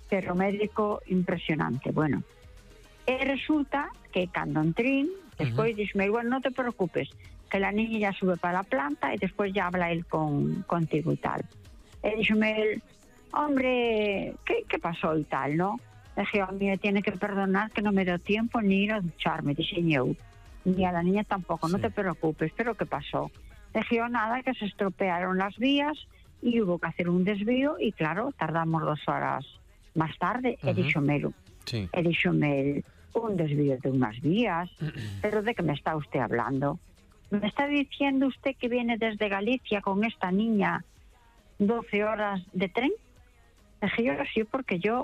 pero médico impresionante. Bueno, e resulta que cando entrín, despois dixme, bueno, non te preocupes, que la niña ya sube para la planta e despois ya habla él contigo y tal. E díxome él, hombre, ¿qué pasó y tal, no? Dije, a mí me tiene que perdonar que no me dio tiempo ni ir a ducharme, dije yo, ni a la niña tampoco, no te preocupes, pero ¿qué pasó? Dije, nada, que se estropearon las vías y hubo que hacer un desvío y claro, tardamos 2 horas más tarde, he díxome un desvío de unas vías, pero ¿de qué me está usted hablando? ¿Me está diciendo usted que viene desde Galicia con esta niña 12 horas de tren? Dije yo, sí, porque yo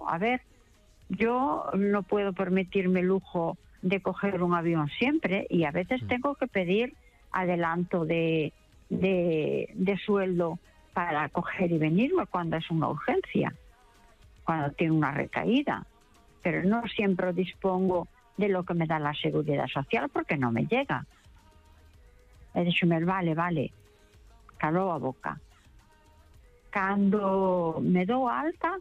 no puedo permitirme el lujo de coger un avión siempre y a veces tengo que pedir adelanto de sueldo para coger y venirme cuando es una urgencia, cuando tiene una recaída, pero no siempre dispongo de lo que me da la Seguridad Social porque no me llega. He dicho, vale, calou a boca. Cando me dou alta,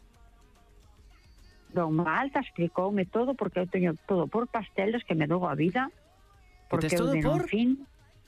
explicoume todo, porque eu teño todo por pasteles que me dou a vida, porque eu de non fin.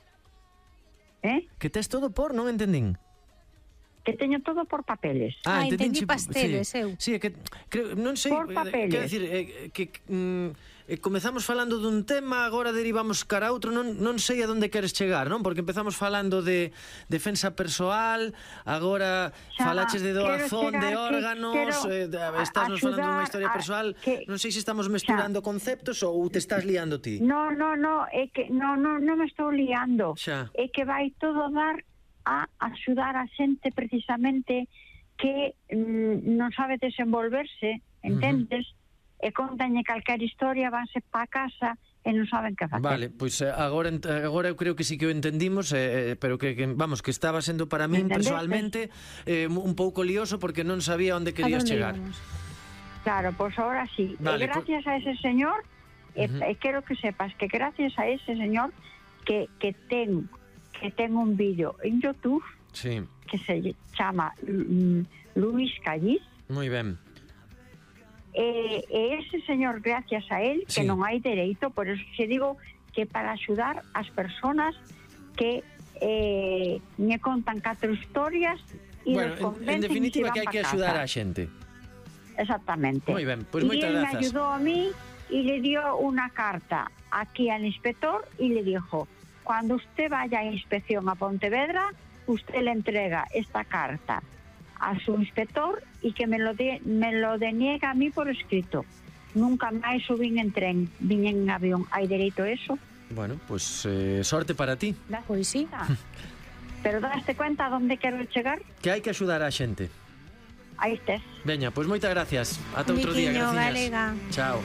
Que tes todo por, non entendín. Que teño todo por papeles. Entendí pasteles, eu. Sí, que creo, non sei, por papeles. Quero dicir, comezamos falando dun tema, agora derivamos cara a outro, non sei a onde queres chegar, non? Porque empezamos falando de defensa persoal, agora falaches de doazón de órganos, estás nos falando dunha historia persoal, non sei se estamos mesturando conceptos ou te estás liando ti. No, é que non me estou liando. É que vai todo dar a axudar a xente precisamente que non sabe desenvolverse, entendes? E contañe calquer historia, vanse pa casa e non saben que facer. Vale, pois agora eu creo que sí que o entendimos, pero que vamos, que estaba sendo para min personalmente un pouco lioso porque non sabía onde querías chegar. Claro, pois ahora sí. Vale, gracias a ese señor, e quero que sepas que gracias a ese señor que ten un vídeo en YouTube que se chama Luis Callis. Moi ben. E ese señor, gracias a él, que non hai dereito, por eso se digo que para axudar as persoas que me contan 4 historias e los convencen, en definitiva que hai que axudar a xente. Exactamente. Moi ben, pois moitas grazas. Y él me ayudó a mí y le dio una carta aquí al inspector y le dijo, cuando usted vaya a inspección a Pontevedra, usted le entrega esta carta a su inspector y que me lo deniega a mí por escrito. Nunca máis subín en tren, vin en avión. ¿Hay dereito a eso? Bueno, pues sorte para ti. Pois sí. Pero daste cuenta a donde quero chegar? Que hai que axudar a xente. Aí estés. Veña, pois moitas gracias. Ata outro día, gracias. Chao.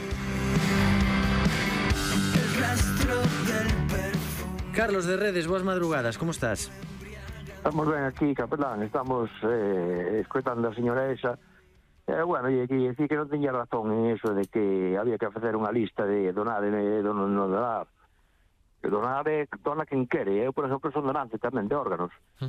Carlos de Redes, boas madrugadas, como estás? Estamos ben aquí, capelán, estamos escoitando a señora esa. Bueno, e aquí decir que non teña razón en eso de que había que facer unha lista de donar e non donar. Donar é dona quen quere. Eu, por exemplo, son donante tamén de órganos.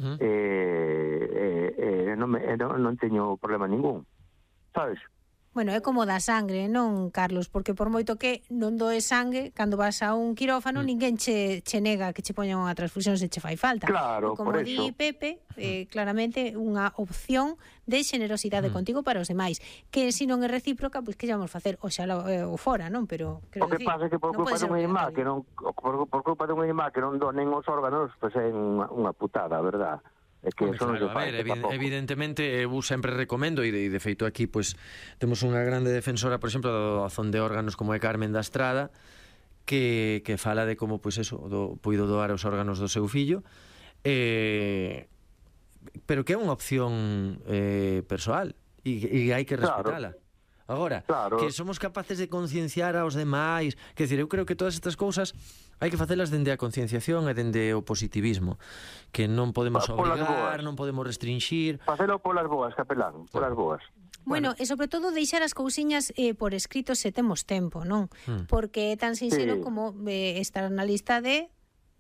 Non teño problema ningún, sabes? Bueno, é como da sangre, non, Carlos? Porque por moito que non doe sangue, cando vas a un quirófano, ninguén che nega que che poñan unha transfusión se che fai falta. Claro, como por di Pepe, claramente unha opción de xenerosidade contigo para os demais. Que se non é recíproca, pois que vamos facer? Oxalá o fora, non? Pero o que pasa é que por culpa dunha irmá que non donen os órganos, pois é unha putada, verdad? Claro, a ver, evidentemente eu sempre recomendo, e de feito aquí pois temos unha grande defensora, por exemplo, da doazón de órganos como é Carmen da Estrada, que fala de como pois eso, puido doar os órganos do seu fillo, pero que é unha opción persoal e hai que respetala. Agora, que somos capaces de concienciar aos demais, quer dizer, eu creo que todas estas cousas hai que facelas dende a concienciación e dende o positivismo, que non podemos obrigar, non podemos restringir. Facelo polas boas, capelán, polas boas. Bueno, e sobre todo deixar as cousiñas por escrito se temos tempo, non? Porque é tan sinxelo como estar na lista de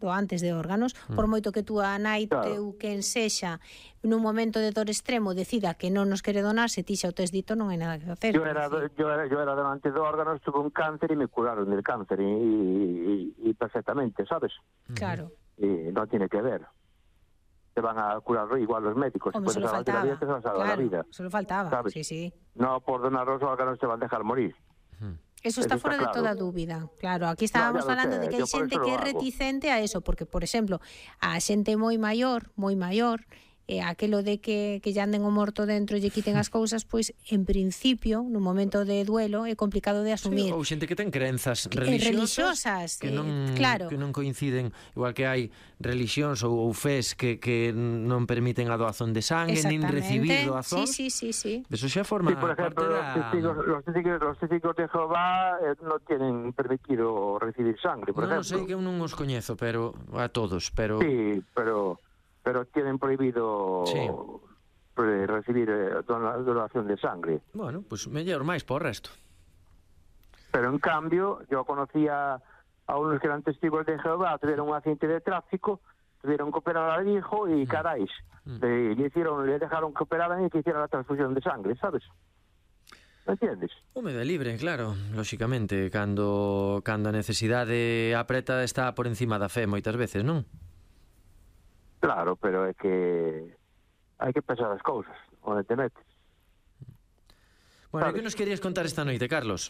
doantes de órganos, por moito que tú a nai teu que ensexa nun momento de dor extremo decida que non nos quere donar, se ti xa o tes dito non hai nada que hacer. Yo era donante de órganos, tuve un cáncer y me curaron del cáncer y perfectamente, ¿sabes? Claro. Y no tiene que ver. Te van a curar igual los médicos. Hombre, solo faltaba. Te van a salvar la vida. Solo faltaba, ¿sabes? sí. No por donar los órganos te van a dejar morir. Eso está fora de toda dúbida. Claro, aquí estábamos falando de que hai xente que é reticente a eso, porque, por exemplo, a xente moi maior, aquelo de que lle anden o morto dentro e lle quiten as cousas, pois, en principio, no momento de duelo, é complicado de asumir. Ou xente que ten crenzas religiosas que non coinciden, igual que hai religións ou fés que non permiten a doazón de sangue, nin recibir doazón. Sí. Eso xa forma por ejemplo, parte los testigos de Jehová no tienen permitido recibir sangre, por ejemplo. Non sei que eu non os coñezo, pero a todos, pero... Sí, pero tienen prohibido recibir donación de sangre. Bueno, pues mellor máis por resto. Pero en cambio, yo conocía a unos que eran testigos de Jehová, tuvieron un accidente de tráfico, tuvieron que operar al hijo y caráis, le dejaron que operaran y que hicieran la transfusión de sangre, ¿sabes? ¿Me entiendes? O medio libre, claro, lóxicamente, cando a necesidade apreta está por encima da fe moitas veces, non? Claro, pero é que hai que pensar as cousas, onde te metes. Bueno, que nos querías contar esta noite, Carlos?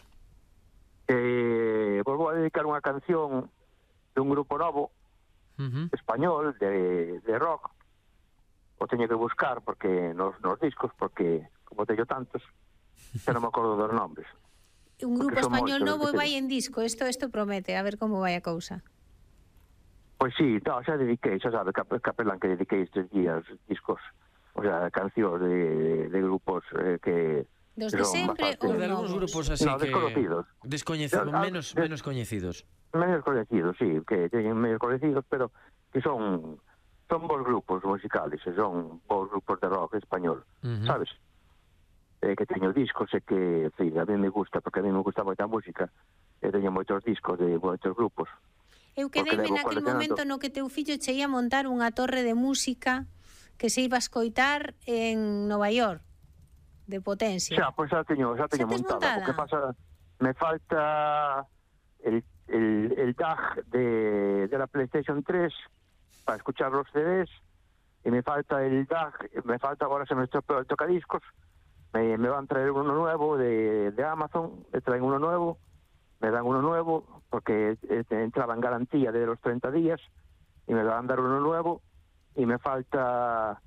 Vou a dedicar unha canción de un grupo novo, español, de rock. O teño que buscar porque nos discos, porque como teño tantos, xa non me acordo dos nombres. Un grupo español novo e vai en disco, isto promete, a ver como vai a cousa. Pois sí, xa dediquei, xa sabe, Capelán, que dediquei estes días discos, o sea, cancións de grupos que... Dos de sempre ou de algúns grupos así que... desconocidos. Menos coñecidos. Menos coñecidos, sí, que teñen menos coñecidos, pero que son bons grupos musicales, son bons grupos de rock español, sabes? Que teño discos e que, sí, a mí me gusta, porque a mí me gusta moita música, e teño moitos discos de moitos grupos. Eu quedei naquele momento no que teu fillo che ia montar unha torre de música que se iba a escoitar en Nova York, de potencia. Xa, pois xa teño montada. Porque pasa, me falta el DAG de la PlayStation 3 para escuchar los CDs, y me falta el DAG, ahora se me estropeó el tocadiscos, me van a traer uno nuevo de Amazon, me traen uno nuevo, me dan uno nuevo, porque entraba en garantía de los 30 días, y me van a dar uno nuevo, y me falta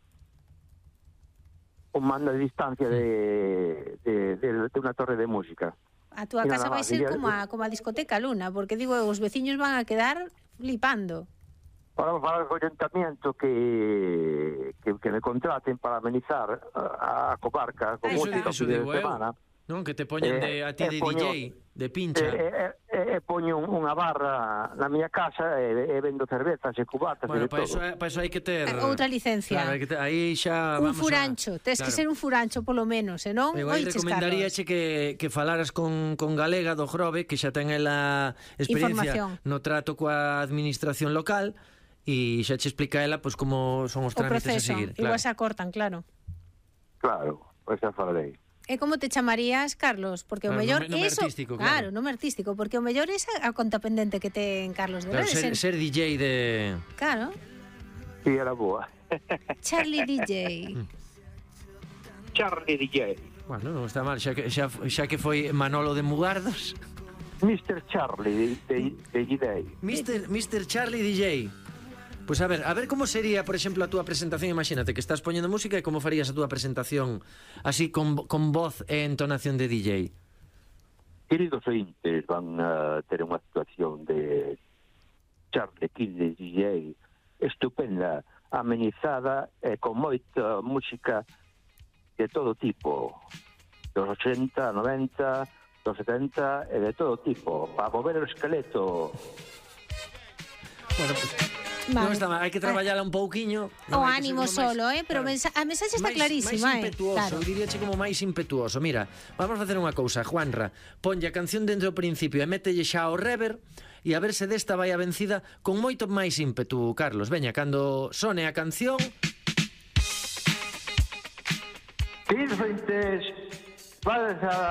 un mando de distancia de una torre de música. A túa casa vai ser como a discoteca Luna, porque digo, os veciños van a quedar flipando. Vamos a falar co ayuntamiento que me contraten para amenizar a comarca con música de semana. Non, que te poñen a ti de DJ, de pincha. Poño unha barra na miña casa e vendo cervezas e cubatas e todo. Para eso hai que ter... Outra licencia. Claro, aí xa... Un furancho, tes que ser un furancho polo menos, senón... Eu aí recomendaríache que falaras con Galega do Grove, que xa ten ela experiencia no trato coa administración local, e xa che explica ela pues, como son os trámites a seguir. Igual se acortan, claro. Claro, pois xa falarei. E como te chamarías, Carlos? Porque o mellor nome eso, artístico, claro, nome artístico, porque o mellor é a conta pendente que ten Carlos de Redes. Ser DJ de... Claro. Sí, era boa. Charlie DJ. Charlie DJ. Bueno, non está mal, xa que foi Manolo de Mugardos. Mr. Charlie de DJ. Mr. Charlie DJ. Pois a ver como sería, por exemplo, a túa presentación. Imagínate que estás poñendo música e como farías a túa presentación así con voz e entonación de DJ. Queridos ointes, van a ter unha actuación de Charlie King de DJ estupenda, amenizada e con moita música de todo tipo, dos 80, 90, dos 70 e de todo tipo, para mover o esqueleto. Bueno, pues Non está mal, hai que traballala un pouquiño. O ánimo solo, pero a mensaxe está clarísima. Máis impetuoso, diríache como máis impetuoso. Mira, vamos a facer unha cousa, Juanra. Ponlle a canción dentro do principio e mételle xa o rever e a ver se desta vai a vencida con moito máis ímpetu, Carlos. Veña, cando sone a canción... Tirfentes, vale a